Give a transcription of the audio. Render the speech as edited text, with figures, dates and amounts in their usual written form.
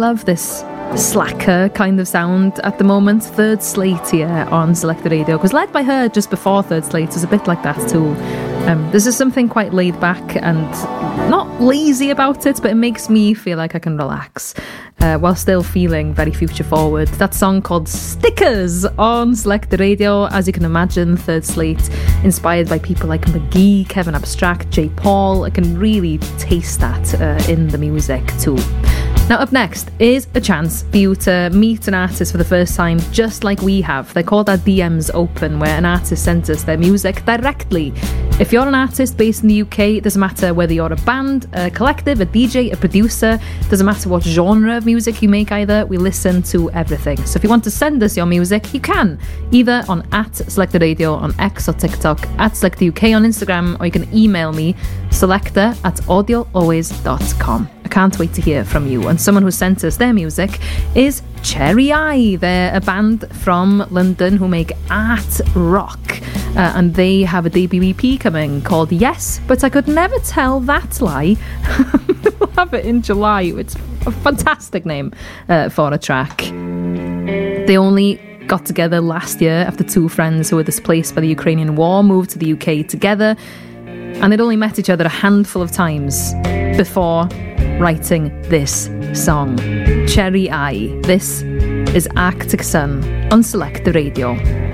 love this slacker kind of sound at the moment. Third Slate here on Selected Radio, because Led by Her just before Third Slate was a bit like that too. This is something quite laid back and not lazy about it, but it makes me feel like I can relax while still feeling very future forward. That song called Stickers on Selected Radio. As you can imagine, Third Slate inspired by people like McGee, Kevin Abstract, J. Paul. I can really taste that in the music too. Now, up next is a chance for you to meet an artist for the first time, just like we have. They call that DMs Open, where an artist sends us their music directly. If you're an artist based in the UK, it doesn't matter whether you're a band, a collective, a DJ, a producer, it doesn't matter what genre of music you make either, we listen to everything. So if you want to send us your music, you can, either on @Selected Radio on X or TikTok, @Selected UK on Instagram, or you can email me, selector@audioalways.com. I can't wait to hear from you. And someone who sent us their music is Cherry Eye. They're a band from London who make art rock. And they have a debut EP coming called Yes, But I Could Never Tell That Lie. We'll have it in July. It's a fantastic name for a track. They only got together last year after two friends who were displaced by the Ukrainian war moved to the UK together. And they'd only met each other a handful of times before writing this song. Cherry Eye. This is Arctic Sun on Selected Radio.